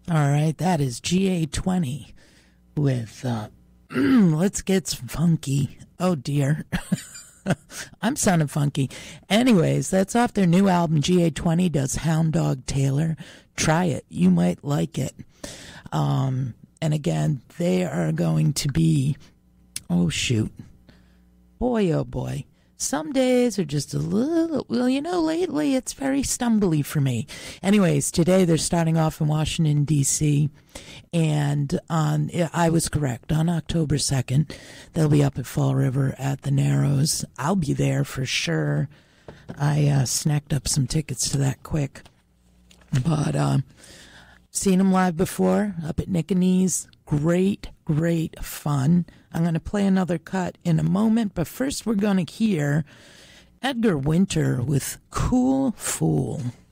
All right, that is GA20 with Let's Get Funky. Oh dear. I'm sounding funky. Anyways, that's off their new album. GA20 does Hound Dog Taylor. Try it. You might like it. And again, they are going to be, oh shoot. Boy, oh boy. Some days are just a little, well, lately it's very stumbly for me. Anyways, today they're starting off in Washington, D.C., and I was correct. On October 2nd, they'll be up at Fall River at the Narrows. I'll be there for sure. I snacked up some tickets to that quick. But seen them live before, up at Nick and Knees. Great fun. I'm going to play another cut in a moment, but first we're going to hear Edgar Winter with Cool Fool.